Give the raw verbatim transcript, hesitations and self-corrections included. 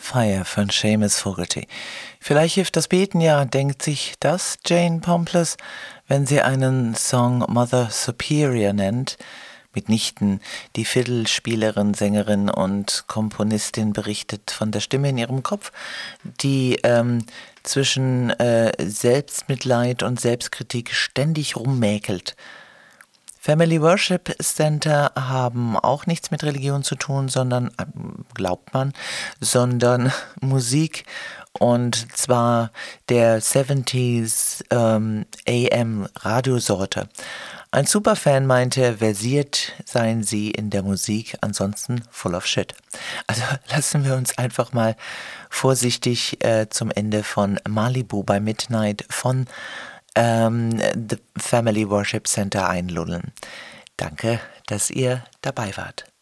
Fire von Seamus Fogarty. Vielleicht hilft das Beten ja, denkt sich das Jane Pomplice, wenn sie einen Song Mother Superior nennt. Mitnichten die Fiddlespielerin, Sängerin und Komponistin berichtet von der Stimme in ihrem Kopf, die ähm, zwischen äh, Selbstmitleid und Selbstkritik ständig rummäkelt. Family Worship Center haben auch nichts mit Religion zu tun, sondern, glaubt man, sondern Musik, und zwar der siebziger ähm, A M Radiosorte. Ein Superfan meinte, versiert seien sie in der Musik, ansonsten full of shit. Also lassen wir uns einfach mal vorsichtig äh, zum Ende von Malibu by Midnight von ähm, The Family Worship Center einlullen. Danke, dass ihr dabei wart.